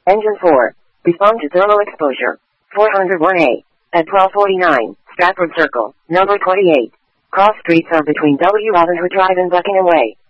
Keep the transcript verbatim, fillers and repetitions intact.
Engine four. Respond to thermal exposure. four oh one A. At twelve forty-nine, Stratford Circle, number twenty-eight. Cross streets are between W. Ravenswood Drive and Buckingham Way.